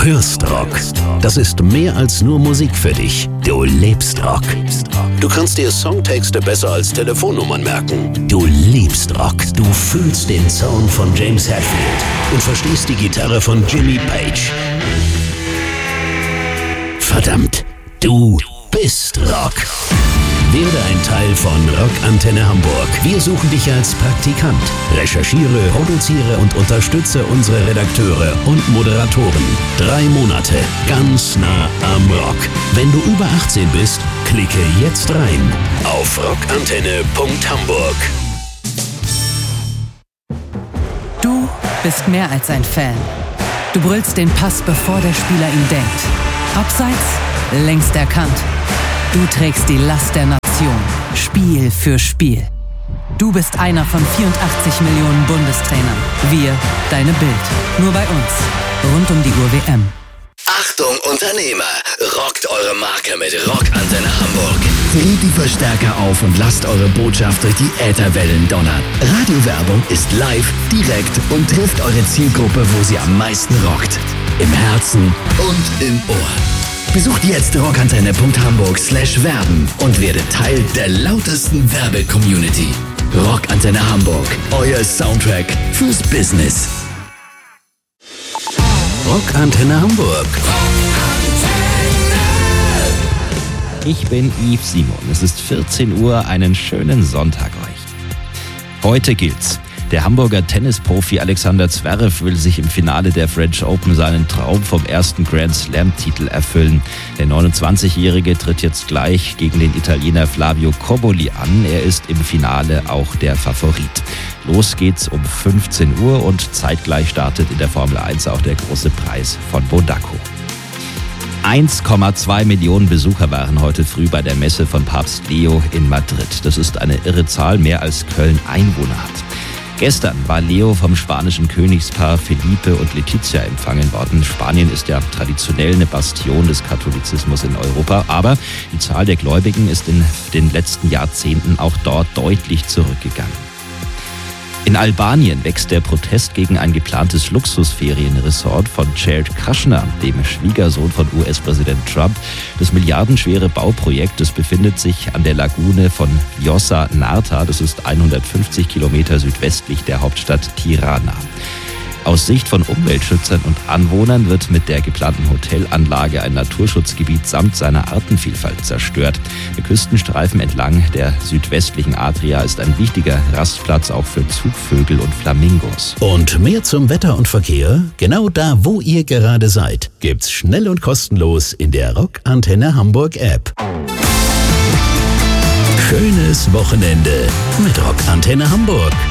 Du hörst Rock. Das ist mehr als nur Musik für dich. Du lebst Rock. Du kannst dir Songtexte besser als Telefonnummern merken. Du liebst Rock. Du fühlst den Sound von James Hetfield und verstehst die Gitarre von Jimmy Page. Verdammt, du bist Rock. Werde ein Teil von Rockantenne Hamburg. Wir suchen dich als Praktikant. Recherchiere, produziere und unterstütze unsere Redakteure und Moderatoren. 3 Monate, ganz nah am Rock. Wenn du über 18 bist, klicke jetzt rein auf rockantenne.hamburg. Du bist mehr als ein Fan. Du brüllst den Pass, bevor der Spieler ihn denkt. Abseits, längst erkannt. Du trägst die Last der Nation, Spiel für Spiel. Du bist einer von 84 Millionen Bundestrainern. Wir, deine Bild. Nur bei uns. Rund um die Uhr WM. Achtung Unternehmer, rockt eure Marke mit Rockantenne Hamburg. Dreht die Verstärker auf und lasst eure Botschaft durch die Ätherwellen donnern. Radiowerbung ist live, direkt und trifft eure Zielgruppe, wo sie am meisten rockt. Im Herzen und im Ohr. Besucht jetzt rockantenne.hamburg/werben und werdet Teil der lautesten Werbe-Community. Rockantenne Hamburg, euer Soundtrack fürs Business. Rockantenne Hamburg. Ich bin Yves Simon. Es ist 14 Uhr, einen schönen Sonntag euch. Heute gilt's. Der Hamburger Tennisprofi Alexander Zverev will sich im Finale der French Open seinen Traum vom ersten Grand Slam-Titel erfüllen. Der 29-Jährige tritt jetzt gleich gegen den Italiener Flavio Cobolli an. Er ist im Finale auch der Favorit. Los geht's um 15 Uhr und zeitgleich startet in der Formel 1 auch der große Preis von Monaco. 1,2 Millionen Besucher waren heute früh bei der Messe von Papst Leo in Madrid. Das ist eine irre Zahl, mehr als Köln Einwohner hat. Gestern war Leo vom spanischen Königspaar Felipe und Letizia empfangen worden. Spanien ist ja traditionell eine Bastion des Katholizismus in Europa, aber die Zahl der Gläubigen ist in den letzten Jahrzehnten auch dort deutlich zurückgegangen. In Albanien wächst der Protest gegen ein geplantes Luxusferienresort von Jared Kushner, dem Schwiegersohn von US-Präsident Trump. Das milliardenschwere Bauprojekt, das befindet sich an der Lagune von Vjosa Narta. Das ist 150 Kilometer südwestlich der Hauptstadt Tirana. Aus Sicht von Umweltschützern und Anwohnern wird mit der geplanten Hotelanlage ein Naturschutzgebiet samt seiner Artenvielfalt zerstört. Der Küstenstreifen entlang der südwestlichen Adria ist ein wichtiger Rastplatz auch für Zugvögel und Flamingos. Und mehr zum Wetter und Verkehr, genau da, wo ihr gerade seid, gibt's schnell und kostenlos in der Rockantenne Hamburg App. Schönes Wochenende mit Rockantenne Hamburg.